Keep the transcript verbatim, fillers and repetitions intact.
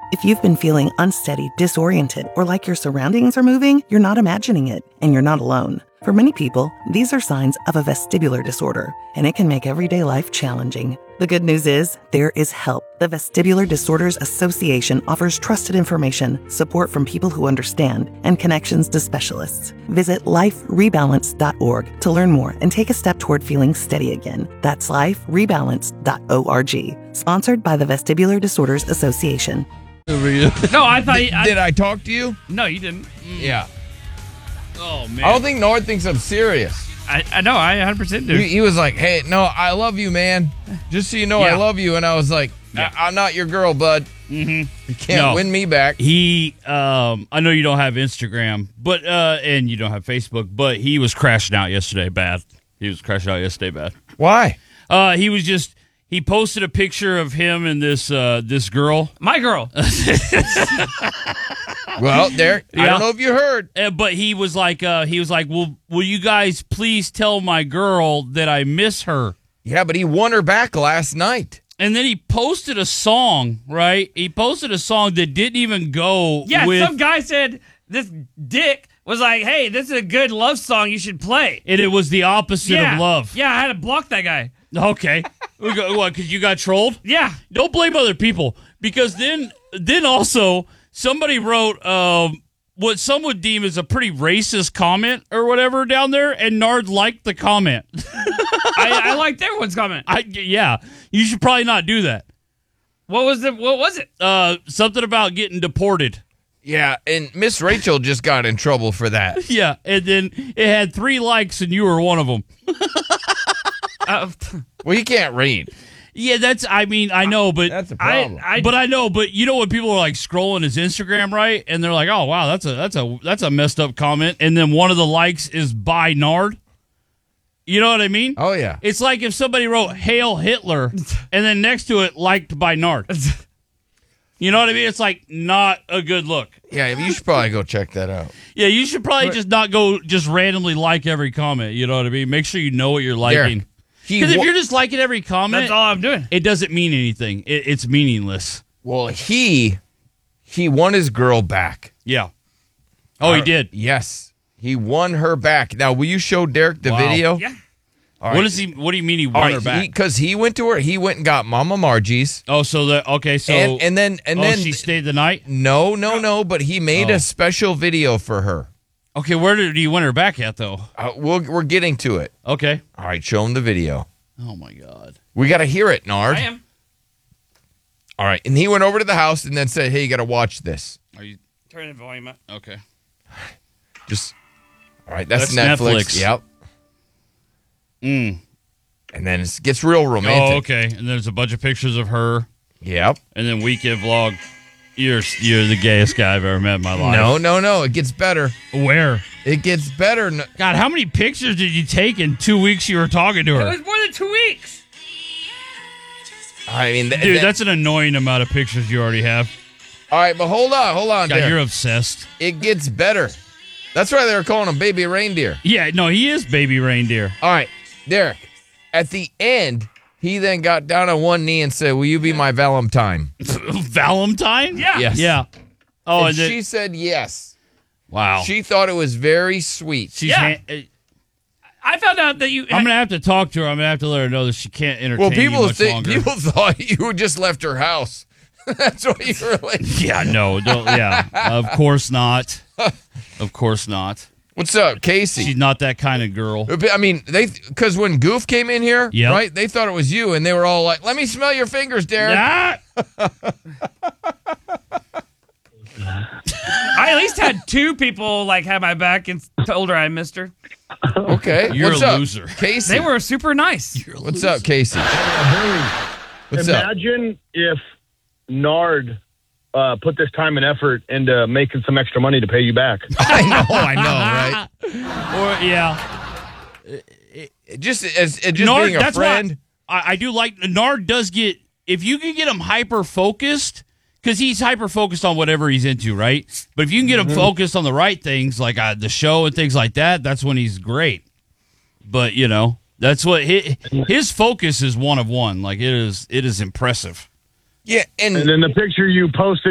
If you've been feeling unsteady, disoriented, or like your surroundings are moving, you're not imagining it, and you're not alone. For many people, these are signs of a vestibular disorder, and it can make everyday life challenging. The good news is, there is help. The Vestibular Disorders Association offers trusted information, support from people who understand, and connections to specialists. Visit life rebalance dot org to learn more and take a step toward feeling steady again. That's life rebalance dot org. Sponsored by the Vestibular Disorders Association. No, I thought... Did I, did I talk to you? No, you didn't. Yeah. Oh, man. I don't think Nord thinks I'm serious. I, I know, I one hundred percent do. He, he was like, hey, no, I love you, man. Just so you know, Yeah. I love you. And I was like, Yeah. I- I'm not your girl, bud. Mm-hmm. You can't No. win me back. He, um, I know you don't have Instagram, but uh, and you don't have Facebook, but he was crashing out yesterday bad. He was crashing out yesterday bad. Why? Uh, he was just he posted a picture of him and this uh this girl. My girl. Well, Derek, I Yeah. don't know if you heard. Uh, but he was like, uh, he was like, well, will you guys please tell my girl that I miss her? Yeah, but he won her back last night. And then he posted a song, right? He posted a song that didn't even go Yeah, with, some guy said this dick was like, hey, this is a good love song you should play. and it was the opposite yeah. of love. Yeah, I had to block that guy. Okay. We go, what, because you got trolled? Yeah. Don't blame other people, because then then also somebody wrote um, what some would deem as a pretty racist comment or whatever down there, and Nard liked the comment. I, I liked everyone's comment. I, yeah, you should probably not do that. What was the what was it? Uh, something about getting deported. Yeah, and Miss Rachel just got in trouble for that. Yeah, and then it had three likes, and you were one of them. Uh, Well, he can't read. Yeah, that's. I mean, I know, but That's a I, problem. I but I know, but you know when people are like scrolling his Instagram, right? And they're like, "Oh wow, that's a that's a that's a messed up comment." And then one of the likes is by Nard. You know what I mean? Oh, yeah. It's like if somebody wrote "Hail Hitler" and then next to it liked by Nard. You know what I mean? It's like not a good look. Yeah, you should probably go check that out. Yeah, you should probably just not go just randomly like every comment. You know what I mean? Make sure you know what you're liking. Derek, he Because if wa- you're just liking every comment, that's all I'm doing. it doesn't mean anything. It, it's meaningless. Well, he he won his girl back. Yeah. Oh, he Uh, did. Yes. He won her back. Now, will you show Derek the Wow. video? Yeah. All What right. does he? What do you mean he All won right, her back? because he, went to her. He went and got Mama Margie's, oh, so that okay. So and and then and oh, then she stayed the night. no, no, no. But he made Oh. a special video for her. Okay, where did he win her back at though? Uh, we'll, we're getting to it. Okay. All right, show him the video. Oh my God. We got to hear it, Nard. I am. All right, and he went over to the house and then said, "Hey, you got to watch this." Are you Turn the volume up. okay? Just all right. That's, That's Netflix. Netflix. Yep. Mm. And then it gets real romantic. Oh, okay. And there's a bunch of pictures of her, Yep. and then weekend vlog. You're you're the gayest guy I've ever met in my life. No, no, no. It gets better. Where? It gets better. N- God, how many pictures did you take in two weeks you were talking to It her? was more than two weeks. I mean, th- Dude, th- that's an annoying amount of pictures you already have. all right. But hold on, hold on, God, Derek. you're obsessed. It gets better. That's why they were calling him Baby Reindeer. Yeah, no, he is baby reindeer. All right, Derek. At the end, he then got down on one knee and said, "Will you be my Valentine?" Valentine? Yeah. Yes. Yeah. Oh, and and then, she said yes. wow. She thought it was very sweet. She's Yeah. han- uh, I found out that you. I'm gonna have to talk to her. I'm gonna have to let her know that she can't entertain Well, you people much think longer. people thought you just left her house. That's what you were like. Yeah, no, don't. Yeah, of course not. Of course not. What's up, Casey? She's not that kind of girl. I mean, they because when Goof came in here, Yep. right? They thought it was you, and they were all like, "Let me smell your fingers, Derek." Ah! I at least had two people like have my back and told her I missed her. Okay, You're what's a up, loser. Casey? They were super nice. What's up, Casey? What's up? Imagine if Nard uh, put this time and effort into making some extra money to pay you back. I know, I know, right? Or yeah, It just as it just Nard. being a That's friend. why I, I do like Nard. Does get if you can get him hyper focused because he's hyper focused on whatever he's into, right? But if you can get him focused on the right things, like uh, the show and things like that, that's when he's great. But you know, that's what his, his focus is one of one. Like it is, it is impressive. Yeah, and And then the picture you posted